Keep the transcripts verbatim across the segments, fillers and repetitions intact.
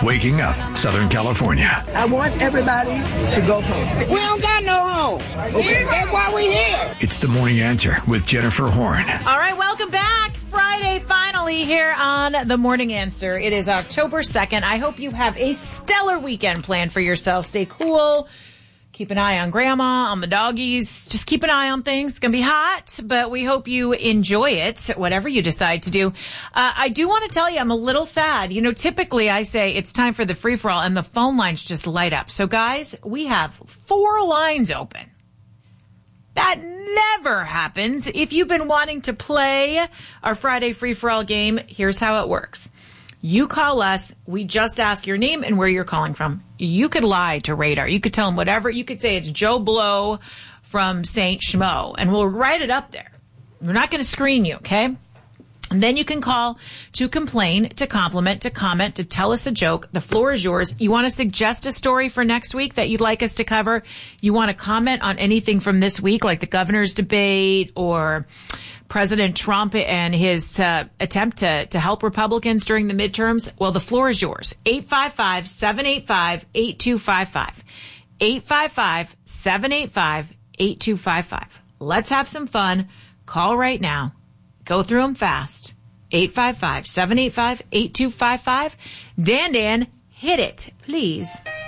waking up Southern California. I want everybody to go home. We don't got no home. Okay? That's why we're here. It's The Morning Answer with Jennifer Horn. All right, welcome back. Friday, finally, here on The Morning Answer. It is October second. I hope you have a stellar weekend planned for yourself. Stay cool. Keep an eye on grandma, on the doggies. Just keep an eye on things. It's going to be hot, but we hope you enjoy it, whatever you decide to do. Uh, I do want to tell you, I'm a little sad. You know, typically I say it's time for the free-for-all, and the phone lines just light up. So, guys, we have four lines open. That never happens. If you've been wanting to play our Friday free-for-all game, here's how it works. You call us. We just ask your name and where you're calling from. You could lie to Radar. You could tell them whatever. You could say it's Joe Blow from Saint Schmo, and we'll write it up there. We're not going to screen you, okay? And then you can call to complain, to compliment, to comment, to tell us a joke. The floor is yours. You want to suggest a story for next week that you'd like us to cover? You want to comment on anything from this week, like the governor's debate or President Trump and his uh, attempt to, to help Republicans during the midterms? Well, the floor is yours. eight five five, seven eight five, eight two five five. eight five five, seven eight five, eight two five five. Let's have some fun. Call right now. Go through them fast. eight five five, seven eight five, eight two five five. Dan Dan, hit it, please.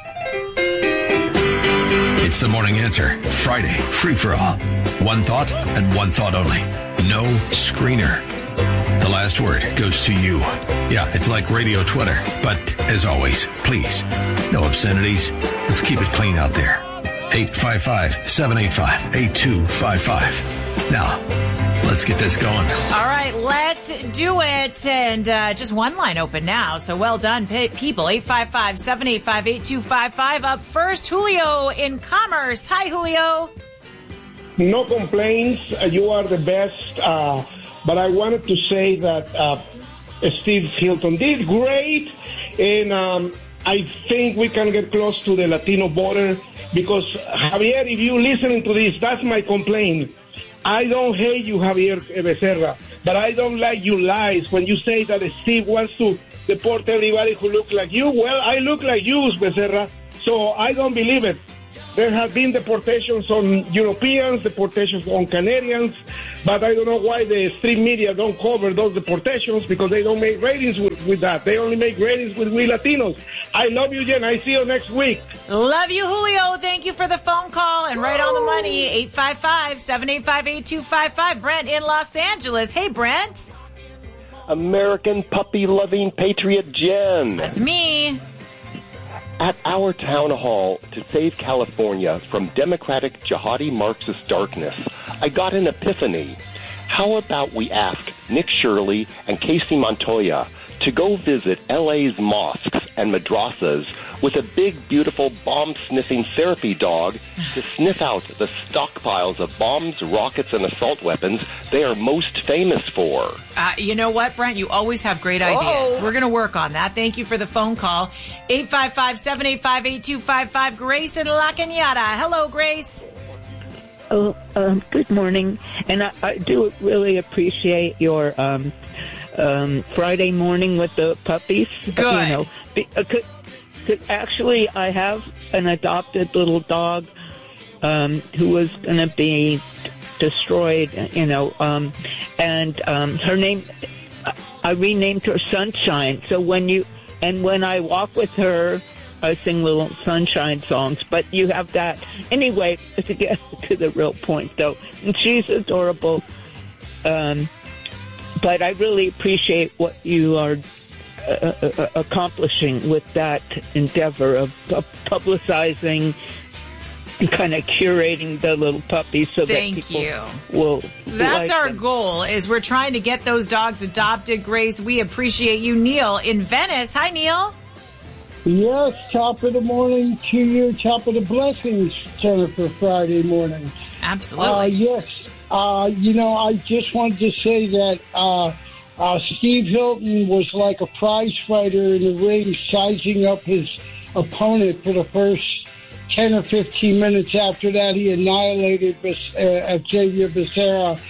It's The Morning Answer, Friday, free for all. One thought and one thought only. No screener. The last word goes to you. Yeah, it's like radio Twitter. But as always, please, no obscenities. Let's keep it clean out there. eight five five, seven eight five, eight two five five. Now, let's get this going. All right, let's do it. And uh, just one line open now. So well done, pe- people. eight five five, seven eight five, eight two five five. Up first, Julio in Commerce. Hi, Julio. No complaints. Uh, you are the best. Uh, but I wanted to say that uh, Steve Hilton did great. And um, I think we can get close to the Latino border because, Javier, if you're listening to this, that's my complaint. I don't hate you, Javier Becerra, but I don't like your lies when you say that Steve wants to deport everybody who look like you. Well, I look like you, Becerra, so I don't believe it. There have been deportations on Europeans, deportations on Canadians, but I don't know why the stream media don't cover those deportations because they don't make ratings with, with that. They only make ratings with we Latinos. I love you, Jen. I see you next week. Love you, Julio. Thank you for the phone call and right on the money. eight five five, seven eight five, eight two five five. Brent in Los Angeles. Hey, Brent. American puppy-loving patriot Jen. That's me. At our town hall to save California from democratic jihadi Marxist darkness, I got an epiphany. How about we ask Nick Shirley and Casey Montoya to go visit L A's mosques and madrasas with a big, beautiful bomb-sniffing therapy dog to sniff out the stockpiles of bombs, rockets, and assault weapons they are most famous for. Uh, you know what, Brent? You always have great ideas. Oh. We're going to work on that. Thank you for the phone call. eight five five, seven eight five, eight two five five. Grace in La Cañada. Hello, Grace. Oh, um, good morning. And I, I do really appreciate your um, um, Friday morning with the puppies. Good. You know, be, uh, could, could, actually, I have an adopted little dog um, who was going to be destroyed, you know, um, and um, her name, I renamed her Sunshine. So when you, and when I walk with her, I sing little sunshine songs, but you have that. Anyway, to get to the real point, though, and she's adorable. Um, but I really appreciate what you are uh, uh, accomplishing with that endeavor of pu- publicizing and kind of curating the little puppies so Thank that people you. will That's like our them. goal, is we're trying to get those dogs adopted, Grace. We appreciate you. Neil in Venice. Hi, Neil. Yes, top of the morning to you, top of the blessings, Jennifer, Friday morning. Absolutely. Uh, yes, uh, you know, I just wanted to say that uh, uh, Steve Hilton was like a prize fighter in the ring, sizing up his opponent for the first ten or fifteen minutes. After that, he annihilated uh, Xavier Becerra.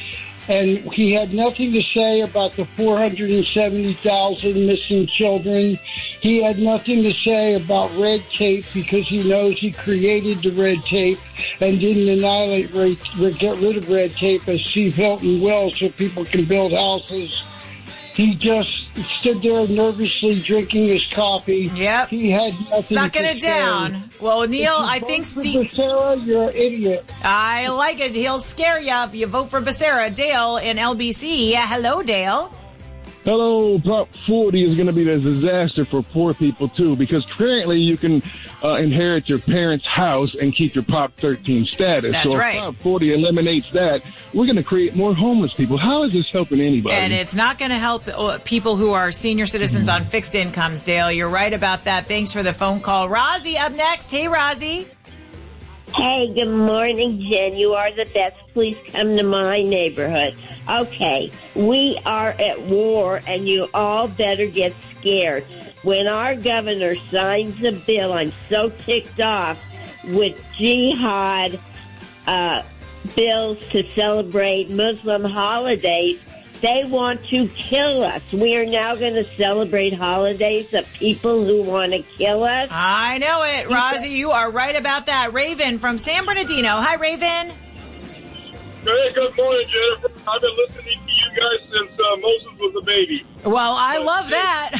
and he had nothing to say about the four hundred seventy thousand missing children. He had nothing to say about red tape because he knows he created the red tape and didn't annihilate, get rid of red tape as Steve Hilton will so people can build houses. He just stood there nervously drinking his coffee. Yep. He had nothing Sucking to it say. down. Well, Neil, I think Steve... Becerra, you're an idiot. I like it. He'll scare you if you vote for Becerra. Dale in L B C. Yeah, hello, Dale. Hello, Prop forty is going to be a disaster for poor people, too, because currently you can uh, inherit your parents' house and keep your Prop thirteen status. That's so right. if Prop forty eliminates that, we're going to create more homeless people. How is this helping anybody? And it's not going to help uh, people who are senior citizens on fixed incomes, Dale. You're right about that. Thanks for the phone call. Rozzy up next. Hey, Rozzy. Hey, good morning, Jen. You are the best. Please come to my neighborhood. Okay, we are at war, and you all better get scared. When our governor signs a bill, I'm so ticked off with jihad uh, bills to celebrate Muslim holidays. They want to kill us. We are now going to celebrate holidays of people who want to kill us. I know it, Rozzy. You are right about that. Raven from San Bernardino. Hi, Raven. Hey, good morning, Jennifer. I've been listening to you guys since uh, Moses was a baby. Well, I love that.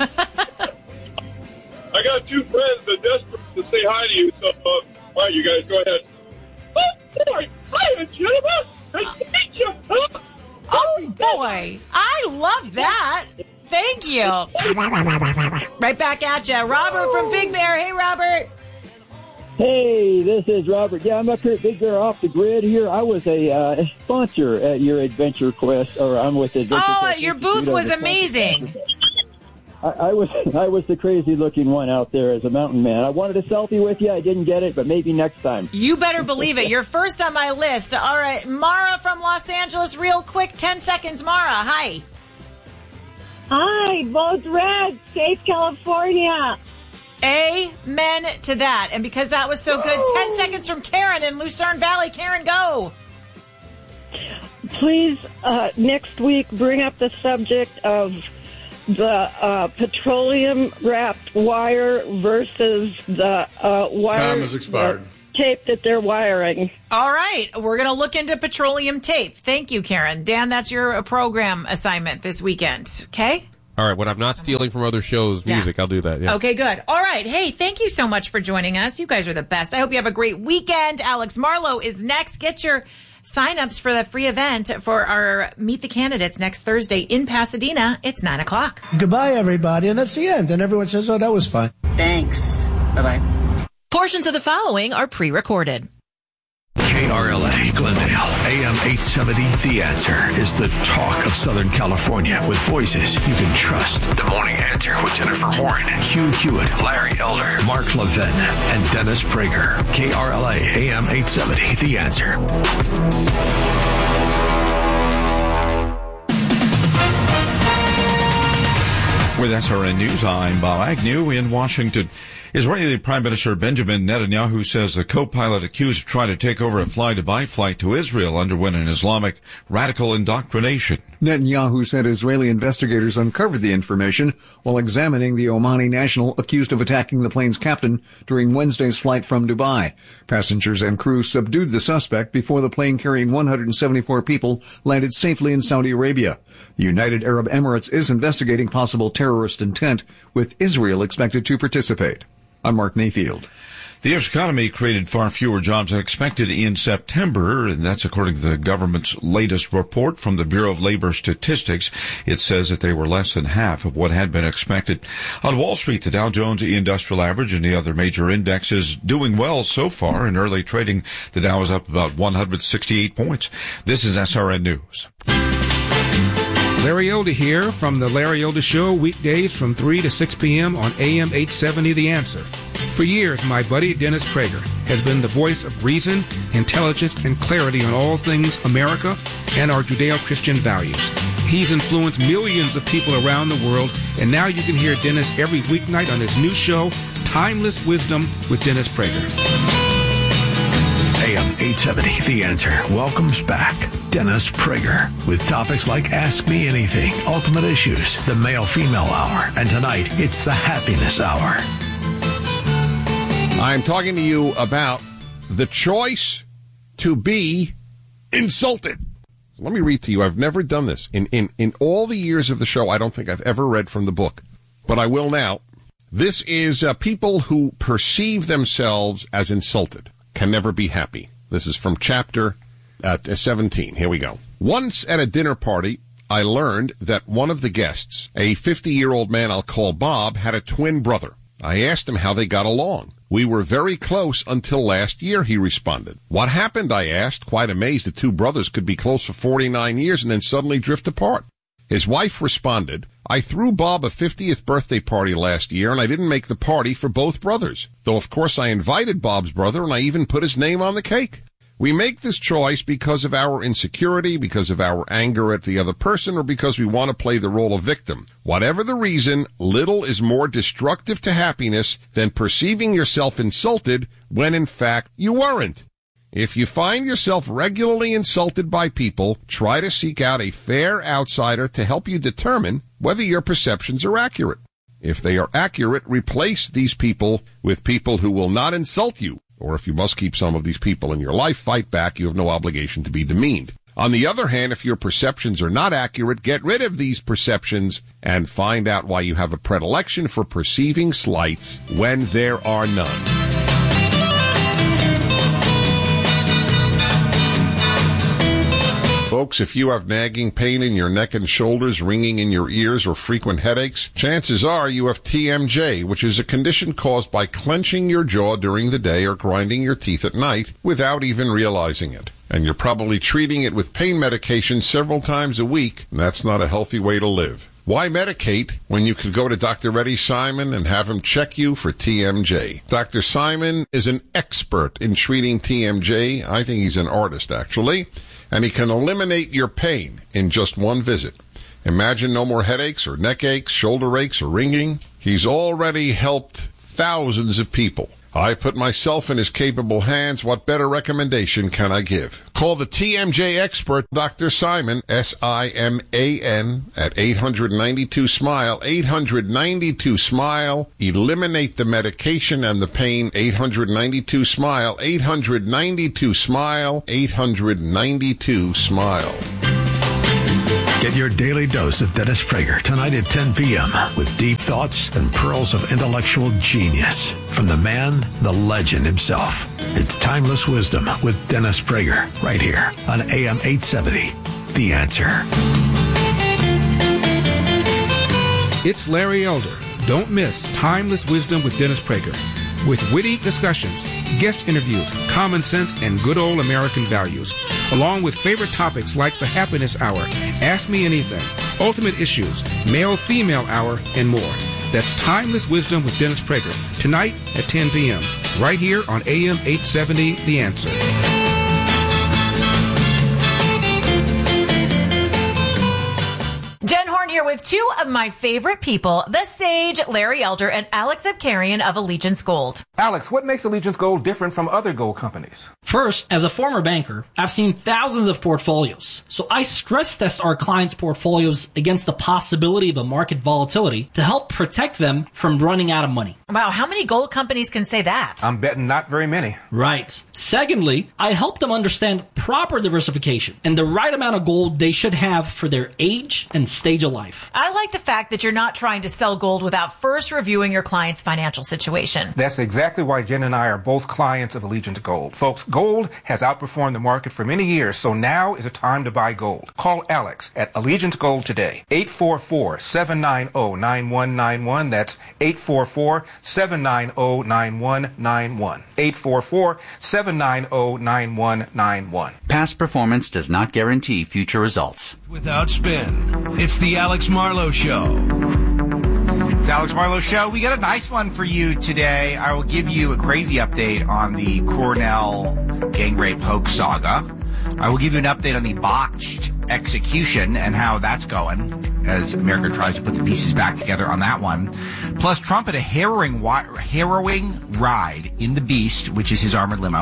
I got two friends that are desperate to say hi to you, so, uh, all right, you guys, go ahead. Oh, boy. Hi, Jennifer. Nice to meet you. Huh? Oh, boy. I love that. Thank you. Right back at you. Robert from Big Bear. Hey, Robert. Hey, this is Robert. Yeah, I'm up here at Big Bear off the grid here. I was a uh, sponsor at your Adventure Quest, or I'm with Adventure Oh, Quest your Institute. booth was amazing. I, I was I was the crazy looking one out there as a mountain man. I wanted a selfie with you. I didn't get it, but maybe next time. You better believe it. You're first on my list. All right, Mara from Los Angeles, real quick, ten seconds. Mara, hi. Hi, vote red, save California. Amen to that. And because that was so good, ten seconds from Karen in Lucerne Valley. Karen, go. Please, uh, next week, bring up the subject of the uh, petroleum-wrapped wire versus the uh, wire Time has expired. tape that they're wiring. All right. We're going to look into petroleum tape. Thank you, Karen. Dan, that's your program assignment this weekend. Okay? All right. When I'm not stealing from other shows' music, Yeah. I'll do that. Yeah. Okay, good. All right. Hey, thank you so much for joining us. You guys are the best. I hope you have a great weekend. Alex Marlowe is next. Get your sign-ups for the free event for our Meet the Candidates next Thursday in Pasadena. It's nine o'clock. Goodbye, everybody. And that's the end. And everyone says, oh, that was fun. Thanks. Bye-bye. Portions of the following are pre-recorded. K R L A Glendale, A M eight seventy. The Answer is the talk of Southern California with voices you can trust. The Morning Answer with Jennifer Horn, Hugh Hewitt, Larry Elder, Mark Levin, and Dennis Prager. K R L A, A M eight seventy. The Answer. With S R N News, I'm Bob Agnew in Washington. Israeli Prime Minister Benjamin Netanyahu says the co-pilot accused of trying to take over a fly-to-buy flight to Israel underwent an Islamic radical indoctrination. Netanyahu said Israeli investigators uncovered the information while examining the Omani national accused of attacking the plane's captain during Wednesday's flight from Dubai. Passengers and crew subdued the suspect before the plane carrying one hundred seventy-four people landed safely in Saudi Arabia. The United Arab Emirates is investigating possible terrorist intent, with Israel expected to participate. I'm Mark Mayfield. The U S economy created far fewer jobs than expected in September, and that's according to the government's latest report from the Bureau of Labor Statistics. It says that they were less than half of what had been expected. On Wall Street, the Dow Jones Industrial Average and the other major indexes doing well so far. In early trading, the Dow is up about one hundred sixty-eight points. This is S R N News. Larry Elder here from The Larry Elder Show, weekdays from three to six p.m. on A M eight seventy The Answer. For years, my buddy Dennis Prager has been the voice of reason, intelligence, and clarity on all things America and our Judeo-Christian values. He's influenced millions of people around the world, and now you can hear Dennis every weeknight on his new show, Timeless Wisdom with Dennis Prager. A M eight seventy, The Answer welcomes back Dennis Prager with topics like Ask Me Anything, Ultimate Issues, the Male-Female Hour, and tonight it's the Happiness Hour. I'm talking to you about the choice to be insulted. Let me read to you. I've never done this. In, in, in all the years of the show, I don't think I've ever read from the book, but I will now. This is uh, people who perceive themselves as insulted can never be happy. This is from chapter uh, seventeen. Here we go. Once at a dinner party, I learned that one of the guests, a fifty-year-old man I'll call Bob, had a twin brother. I asked him how they got along. We were very close until last year, he responded. What happened, I asked, quite amazed that two brothers could be close for forty-nine years and then suddenly drift apart. His wife responded, I threw Bob a fiftieth birthday party last year, and I didn't make the party for both brothers. Though, of course, I invited Bob's brother, and I even put his name on the cake. We make this choice because of our insecurity, because of our anger at the other person, or because we want to play the role of victim. Whatever the reason, little is more destructive to happiness than perceiving yourself insulted when, in fact, you weren't. If you find yourself regularly insulted by people, try to seek out a fair outsider to help you determine whether your perceptions are accurate. If they are accurate, replace these people with people who will not insult you. Or if you must keep some of these people in your life, fight back. You have no obligation to be demeaned. On the other hand, if your perceptions are not accurate, get rid of these perceptions and find out why you have a predilection for perceiving slights when there are none. Folks, if you have nagging pain in your neck and shoulders, ringing in your ears, or frequent headaches, chances are you have T M J, which is a condition caused by clenching your jaw during the day or grinding your teeth at night without even realizing it. And you're probably treating it with pain medication several times a week, and that's not a healthy way to live. Why medicate when you could go to Doctor Eddie Simon and have him check you for T M J? Doctor Simon is an expert in treating T M J. I think he's an artist, actually. And he can eliminate your pain in just one visit. Imagine no more headaches or neck aches, shoulder aches, or ringing. He's already helped thousands of people. I put myself in his capable hands. What better recommendation can I give? Call the T M J expert, Doctor Simon, S I M A N, at eight hundred ninety-two SMILE, eight hundred ninety-two SMILE. Eliminate the medication and the pain, eight hundred ninety-two SMILE, eight hundred ninety-two SMILE, eight hundred ninety-two SMILE. Get your daily dose of Dennis Prager tonight at ten p.m. with deep thoughts and pearls of intellectual genius from the man, the legend himself. It's Timeless Wisdom with Dennis Prager right here on A M eight seventy. The Answer. It's Larry Elder. Don't miss Timeless Wisdom with Dennis Prager. With witty discussions, guest interviews, common sense, and good old American values, along with favorite topics like the Happiness Hour, Ask Me Anything, Ultimate Issues, Male-Female Hour, and more. That's Timeless Wisdom with Dennis Prager, tonight at ten p.m., right here on A M eight seventy, The Answer. Jen Horn here with two of my favorite people, the sage Larry Elder and Alex Abkarian of Allegiance Gold. Alex, what makes Allegiance Gold different from other gold companies? First, as a former banker, I've seen thousands of portfolios. So I stress test our clients' portfolios against the possibility of a market volatility to help protect them from running out of money. Wow, how many gold companies can say that? I'm betting not very many. Right. Secondly, I help them understand proper diversification and the right amount of gold they should have for their age and stage of life. I like the fact that you're not trying to sell gold without first reviewing your client's financial situation. That's exactly why Jen and I are both clients of Allegiance Gold. Folks, gold has outperformed the market for many years, so now is a time to buy gold. Call Alex at Allegiance Gold today. eight four four, seven nine zero, nine one nine one. That's eight four four, seven nine zero, nine one nine one. eight four four, seven nine zero, nine one nine one. Past performance does not guarantee future results. Without spin, it's the Alex Marlowe Show. It's Alex Marlowe Show. We got a nice one for you today. I will give you a crazy update on the Cornell gang rape hoax saga. I will give you an update on the botched execution and how that's going as America tries to put the pieces back together on that one. Plus, Trump had a harrowing, harrowing ride in the Beast, which is his armored limo,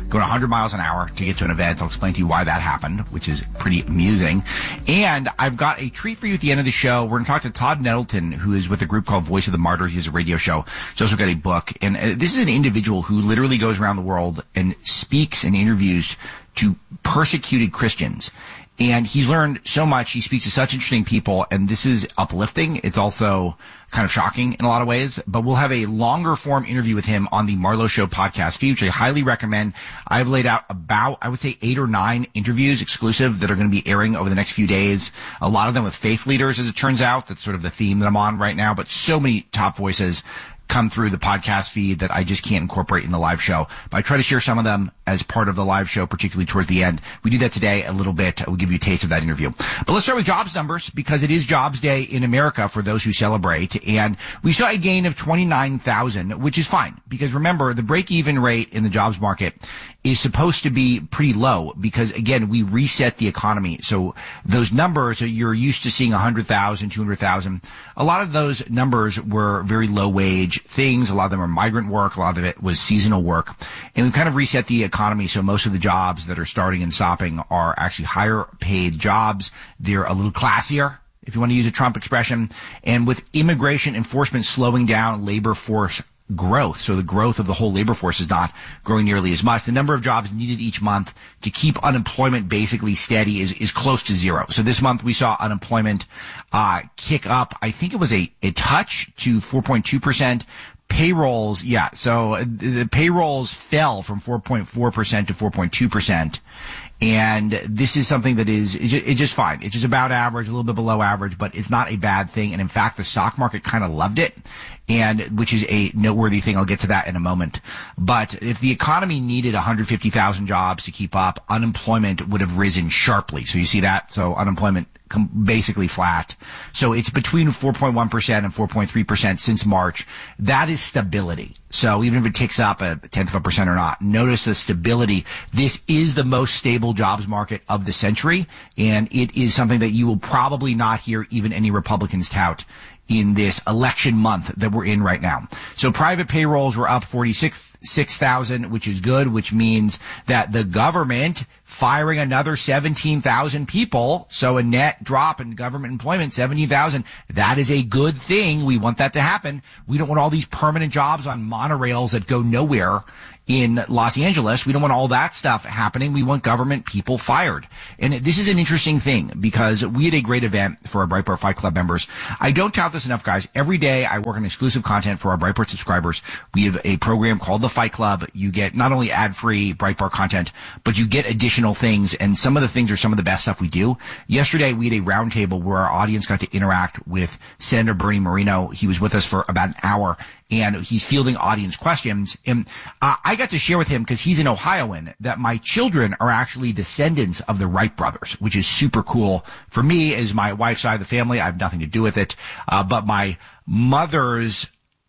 going one hundred miles an hour to get to an event. I'll explain to you why that happened, which is pretty amusing. And I've got a treat for you at the end of the show. We're going to talk to Todd Nettleton, who is with a group called Voice of the Martyrs. He has a radio show. He's also got a book. And uh, this is an individual who literally goes around the world and speaks and interviews to persecuted Christians. And he's learned so much. He speaks to such interesting people, and this is uplifting. It's also kind of shocking in a lot of ways. But we'll have a longer form interview with him on the Marlowe Show podcast feed, which I highly recommend. I've laid out about, I would say, eight or nine interviews exclusive that are going to be airing over the next few days. A lot of them with faith leaders, as it turns out. That's sort of the theme that I'm on right now. But so many top voices come through the podcast feed that I just can't incorporate in the live show. But I try to share some of them as part of the live show, particularly towards the end. We do that today a little bit. We'll give you a taste of that interview. But let's start with jobs numbers, because it is Jobs Day in America for those who celebrate. And we saw a gain of twenty-nine thousand, which is fine, because remember, the break-even rate in the jobs market is supposed to be pretty low because, again, we reset the economy. So those numbers, you're used to seeing one hundred thousand, two hundred thousand. A lot of those numbers were very low-wage things. A lot of them are migrant work. A lot of it was seasonal work. And we kind of reset the economy, so most of the jobs that are starting and stopping are actually higher-paid jobs. They're a little classier, if you want to use a Trump expression. And with immigration enforcement slowing down labor force growth, so the growth of the whole labor force is not growing nearly as much. The number of jobs needed each month to keep unemployment basically steady is, is close to zero. So this month we saw unemployment uh kick up. I think it was a, a touch to four point two percent. Payrolls, yeah, so the payrolls fell from four point four percent to four point two percent. And this is something that is, it's just fine. It's just about average, a little bit below average, but it's not a bad thing. And in fact, the stock market kind of loved it, and which is a noteworthy thing. I'll get to that in a moment. But if the economy needed one hundred fifty thousand jobs to keep up, unemployment would have risen sharply. So you see that? So unemployment basically flat. So it's between four point one percent and four point three percent since March. That is stability. So even if it ticks up a tenth of a percent or not, notice the stability. This is the most stable jobs market of the century, and it is something that you will probably not hear even any Republicans tout in this election month that we're in right now. So private payrolls were up forty-six thousand, which is good, which means that the government firing another seventeen thousand people. So a net drop in government employment, seventeen thousand. That is a good thing. We want that to happen. We don't want all these permanent jobs on monorails that go nowhere in Los Angeles. We don't want all that stuff happening. We want government people fired. And this is an interesting thing because we had a great event for our Breitbart Fight Club members. I don't tout this enough, guys. Every day I work on exclusive content for our Breitbart subscribers. We have a program called the Fight Club. You get not only ad-free Breitbart content, but you get additional things. And some of the things are some of the best stuff we do. Yesterday we had a roundtable where our audience got to interact with Senator Bernie Moreno. He was with us for about an hour, and he's fielding audience questions. And uh, I got to share with him, because he's an Ohioan, that my children are actually descendants of the Wright brothers, which is super cool. For me, as my wife's side of the family, I have nothing to do with it. Uh, but my mother's,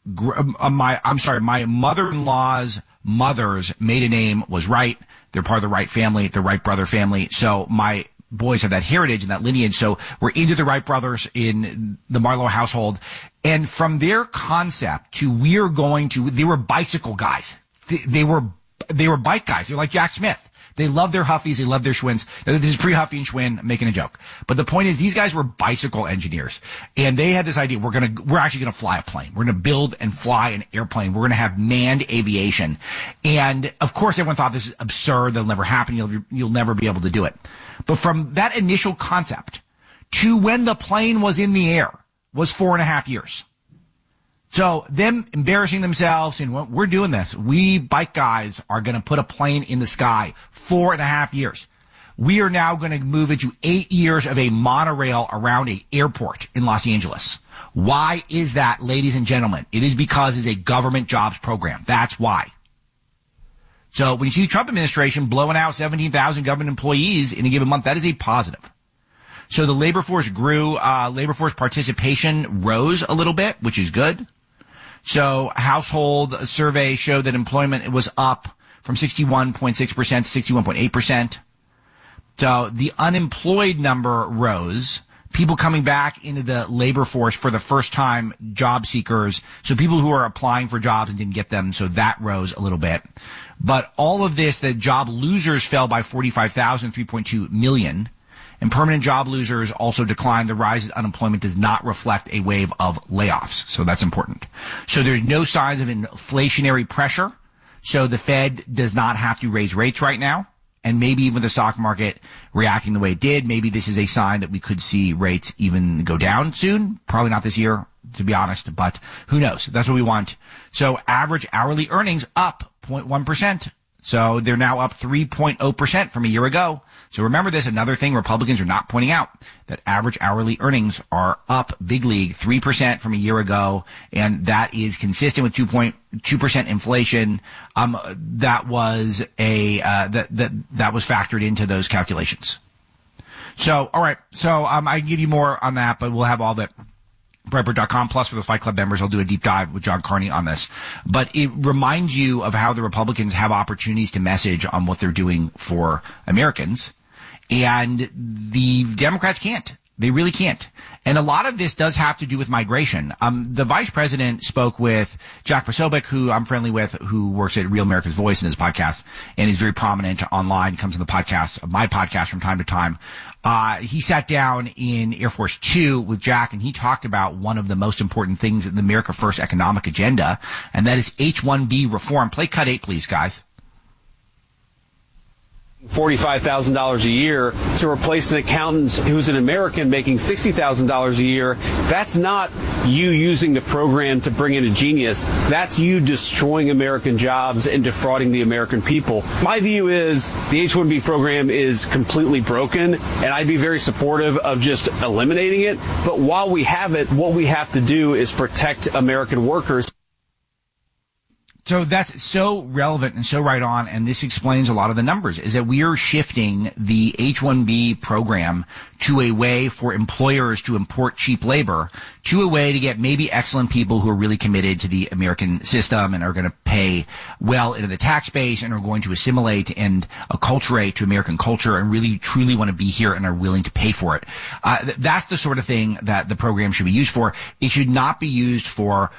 uh, my, I'm sorry, my mother-in-law's mother's maiden name was Wright. They're part of the Wright family, the Wright brother family. So my boys have that heritage and that lineage. So we're into the Wright brothers in the Marlowe household. And from their concept to we're going to, they were bicycle guys. They, they were, they were bike guys. They're like Jack Smith. They love their Huffies. They love their Schwinns. This is pre-Huffy and Schwinn. I'm making a joke. But the point is, these guys were bicycle engineers. And they had this idea, we're going to, we're actually going to fly a plane. We're going to build and fly an airplane. We're going to have manned aviation. And of course, everyone thought this is absurd. That'll never happen. You'll, you'll never be able to do it. But from that initial concept to when the plane was in the air was four and a half years. So them embarrassing themselves and we're doing this. We bike guys are going to put a plane in the sky. Four and a half years. We are now going to move into eight years of a monorail around an airport in Los Angeles. Why is that, ladies and gentlemen? It is because it's a government jobs program. That's why. So when you see the Trump administration blowing out seventeen thousand government employees in a given month, that is a positive. So the labor force grew, uh, labor force participation rose a little bit, which is good. So household survey showed that employment was up from sixty-one point six percent to sixty-one point eight percent. So the unemployed number rose people coming back into the labor force for the first time, job seekers, so people who are applying for jobs and didn't get them, so that rose a little bit. But all of this, the job losers fell by forty-five thousand, three point two million. And permanent job losers also declined. The rise in unemployment does not reflect a wave of layoffs. So that's important. So there's no signs of inflationary pressure. So the Fed does not have to raise rates right now. And maybe even the stock market reacting the way it did, maybe this is a sign that we could see rates even go down soon. Probably not this year, to be honest, but who knows? That's what we want. So average hourly earnings up zero point one percent. So they're now up three point zero percent from a year ago. So remember this, another thing Republicans are not pointing out, that average hourly earnings are up big league three percent from a year ago, and that is consistent with two point two percent inflation. Um, that was a, uh, that, that, that was factored into those calculations. So, all right. So, um, I can give you more on that, but we'll have all that. Breitbart dot com plus for the Fight Club members. I'll do a deep dive with John Carney on this. But it reminds you of how the Republicans have opportunities to message on what they're doing for Americans. And the Democrats can't. They really can't. And a lot of this does have to do with migration. Um, the vice president spoke with Jack Posobiec, who I'm friendly with, who works at Real America's Voice in his podcast, and is very prominent online, comes on the podcast, my podcast from time to time. Uh, he sat down in Air Force Two with Jack, and he talked about one of the most important things in the America First economic agenda, and that is H one B reform. Play cut eight, please, guys. forty-five thousand dollars a year to replace an accountant who's an American making sixty thousand dollars a year. That's not you using the program to bring in a genius. That's you destroying American jobs and defrauding the American people. My view is the H one B program is completely broken, and I'd be very supportive of just eliminating it. But while we have it, what we have to do is protect American workers. So that's so relevant and so right on, and this explains a lot of the numbers, is that we are shifting the H one B program to a way for employers to import cheap labor, to a way to get maybe excellent people who are really committed to the American system and are going to pay well into the tax base and are going to assimilate and acculturate to American culture and really truly want to be here and are willing to pay for it. Uh, th- that's the sort of thing that the program should be used for. It should not be used for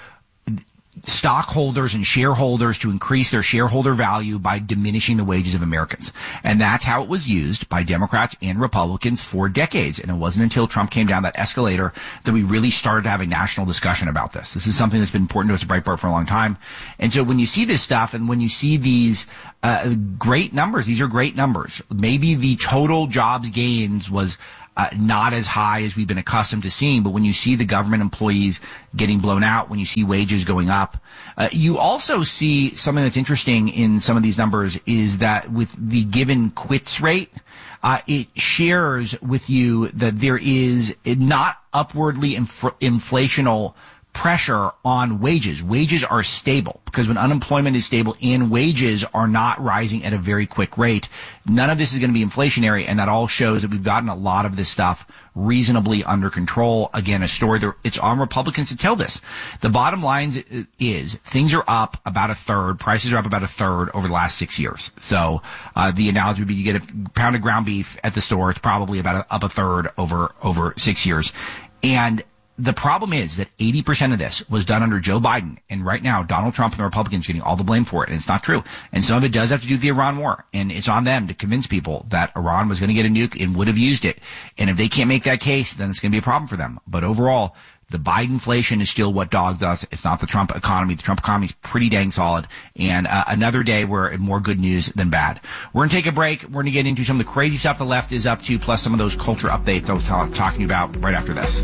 stockholders and shareholders to increase their shareholder value by diminishing the wages of Americans. And that's how it was used by Democrats and Republicans for decades. And it wasn't until Trump came down that escalator that we really started to have a national discussion about this. This is something that's been important to us at Breitbart for a long time. And so when you see this stuff and when you see these uh, great numbers, these are great numbers. Maybe the total jobs gains was Uh, not as high as we've been accustomed to seeing, but when you see the government employees getting blown out, when you see wages going up, uh, you also see something that's interesting in some of these numbers is that with the given quits rate, uh, it shares with you that there is not upwardly inf- inflational pressure on wages. Wages are stable because when unemployment is stable and wages are not rising at a very quick rate, none of this is going to be inflationary, and that all shows that we've gotten a lot of this stuff reasonably under control. Again, a story that it's on Republicans to tell this. The bottom line is things are up about a third. Prices are up about a third over the last six years. So uh, the analogy would be you get a pound of ground beef at the store. It's probably about a, up a third over over six years. And the problem is that eighty percent of this was done under Joe Biden. And right now, Donald Trump and the Republicans are getting all the blame for it. And it's not true. And some of it does have to do with the Iran war. And it's on them to convince people that Iran was going to get a nuke and would have used it. And if they can't make that case, then it's going to be a problem for them. But overall, the Biden inflation is still what dogs us. It's not the Trump economy. The Trump economy is pretty dang solid. And uh, another day where more good news than bad. We're going to take a break. We're going to get into some of the crazy stuff the left is up to, plus some of those culture updates I was t- talking about right after this.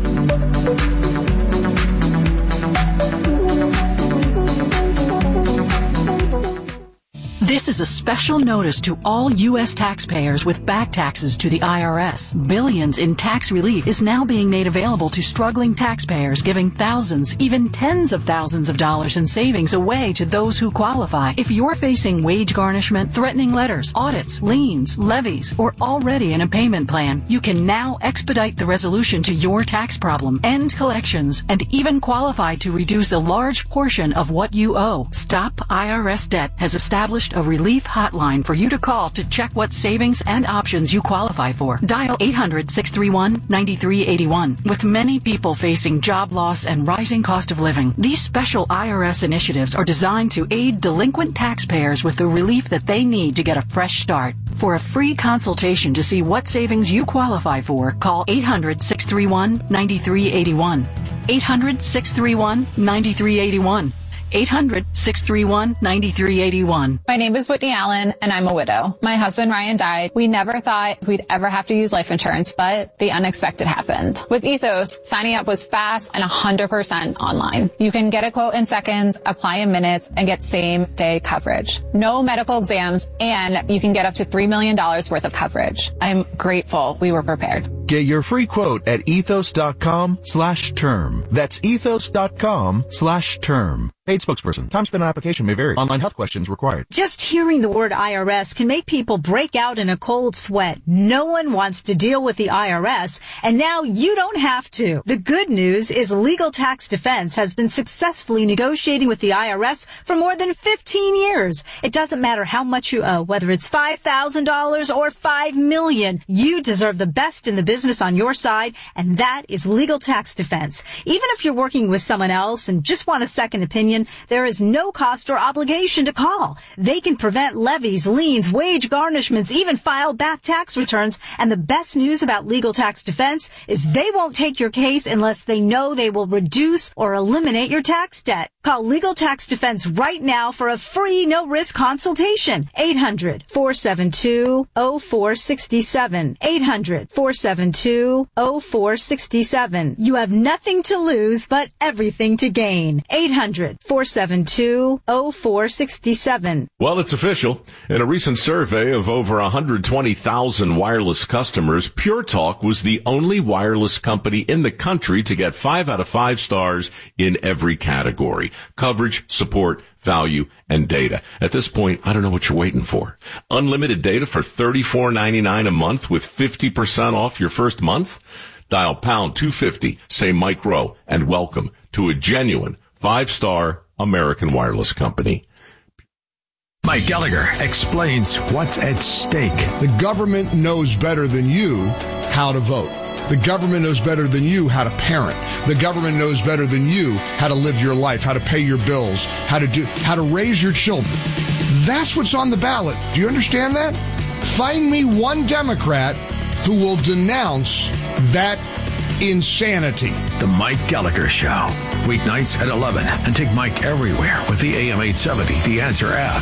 This is a special notice to all U S taxpayers with back taxes to the I R S. Billions in tax relief is now being made available to struggling taxpayers, giving thousands, even tens of thousands of dollars in savings away to those who qualify. If you're facing wage garnishment, threatening letters, audits, liens, levies, or already in a payment plan, you can now expedite the resolution to your tax problem, end collections, and even qualify to reduce a large portion of what you owe. Stop I R S Debt has established a relief hotline for you to call to check what savings and options you qualify for. Dial eight hundred, six three one, nine three eight one. With many people facing job loss and rising cost of living, these special I R S initiatives are designed to aid delinquent taxpayers with the relief that they need to get a fresh start. For a free consultation to see what savings you qualify for, call eight hundred, six three one, nine three eight one. eight hundred, six three one, nine three eight one. eight hundred, six three one, nine three eight one. My name is Whitney Allen, and I'm a widow. My husband, Ryan, died. We never thought we'd ever have to use life insurance, but the unexpected happened. With Ethos, signing up was fast and one hundred percent online. You can get a quote in seconds, apply in minutes, and get same-day coverage. No medical exams, and you can get up to three million dollars worth of coverage. I'm grateful we were prepared. Get your free quote at ethos.com slash term. That's ethos.com slash term. Paid spokesperson. Time spent on application may vary. Online health questions required. Just hearing the word I R S can make people break out in a cold sweat. No one wants to deal with the I R S, and now you don't have to. The good news is Legal Tax Defense has been successfully negotiating with the I R S for more than fifteen years. It doesn't matter how much you owe, whether it's five thousand dollars or five million dollars. You deserve the best in the business on your side, and that is Legal Tax Defense. Even if you're working with someone else and just want a second opinion, there is no cost or obligation to call. They can prevent levies, liens, wage garnishments, even file back tax returns. And the best news about Legal Tax Defense is they won't take your case unless they know they will reduce or eliminate your tax debt. Call Legal Tax Defense right now for a free no-risk consultation. eight hundred, four seven two, oh four six seven. eight hundred, four seven two, oh four six seven. You have nothing to lose but everything to gain. eight hundred, four seven two, oh four six seven. Well, it's official. In a recent survey of over one hundred twenty thousand wireless customers, Pure Talk was the only wireless company in the country to get five out of five stars in every category: coverage, support, value, and data. At this point, I don't know what you're waiting for. Unlimited data for thirty-four ninety-nine a month with fifty percent off your first month? Dial pound two fifty, say Mike Rowe, and welcome to a genuine five-star American wireless company. Mike Gallagher explains what's at stake. The government knows better than you how to vote. The government knows better than you how to parent. The government knows better than you how to live your life, how to pay your bills, how to do, how to raise your children. That's what's on the ballot. Do you understand that? Find me one Democrat who will denounce that insanity. The Mike Gallagher Show. Weeknights at eleven. And take Mike everywhere with the A M eight seventy The Answer app.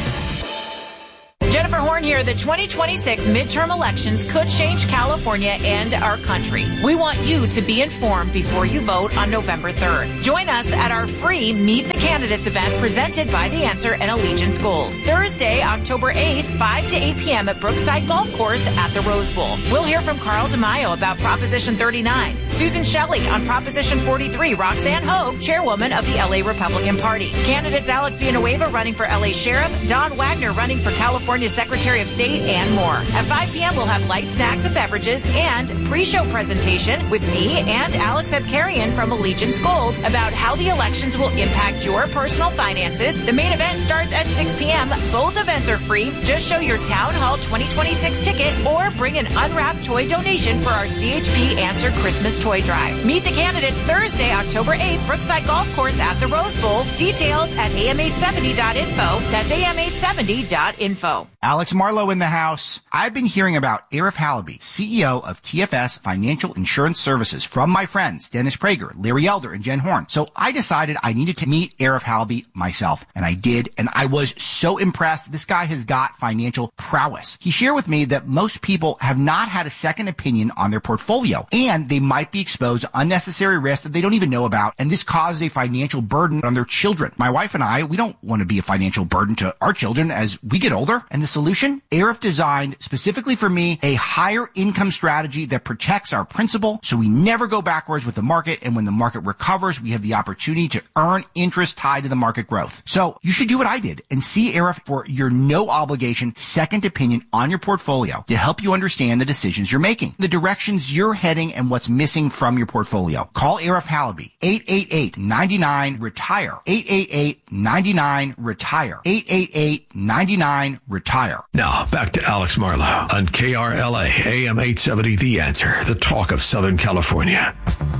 Jennifer Horn here. The twenty twenty-six midterm elections could change California and our country. We want you to be informed before you vote on November third. Join us at our free Meet the Candidates event presented by The Answer and Allegiance Gold. Thursday, October eighth, five to eight p.m. at Brookside Golf Course at the Rose Bowl. We'll hear from Carl DeMaio about Proposition thirty-nine, Susan Shelley on Proposition forty-three, Roxanne Hogue, chairwoman of the L A Republican Party. Candidates Alex Villanueva running for L A Sheriff, Don Wagner running for California Secretary of State, and more. At five p.m. we'll have light snacks and beverages and pre-show presentation with me and Alex Abkarian from Allegiance Gold about how the elections will impact your personal finances. The main event starts at six p.m. Both events are free. Just show your Town Hall twenty twenty-six ticket or bring an unwrapped toy donation for our C H P Answer Christmas Toy Drive. Meet the candidates Thursday, October eighth, Brookside Golf Course at the Rose Bowl. Details at A M eight seventy dot info. That's A M eight seventy dot info. Alex Marlowe in the house. I've been hearing about Arif Halaby, C E O of T F S Financial Insurance Services, from my friends Dennis Prager, Larry Elder, and Jen Horn. So I decided I needed to meet Arif Halaby myself, and I did, and I was so impressed. This guy has got financial prowess. He shared with me that most people have not had a second opinion on their portfolio, and they might be exposed to unnecessary risks that they don't even know about, and this causes a financial burden on their children. My wife and I, we don't want to be a financial burden to our children as we get older, and the solution? A R F designed specifically for me a higher income strategy that protects our principal so we never go backwards with the market, and when the market recovers, we have the opportunity to earn interest tied to the market growth. So you should do what I did and see A R F for your no obligation second opinion on your portfolio to help you understand the decisions you're making, the directions you're heading, and what's missing from your portfolio. Call A R F Halaby, eight eight eight, nine nine, retire, eight eight eight, nine nine, retire, eight eight eight, nine nine, retire. Now, back to Alex Marlow on K R L A, A M eight seventy, The Answer, the talk of Southern California.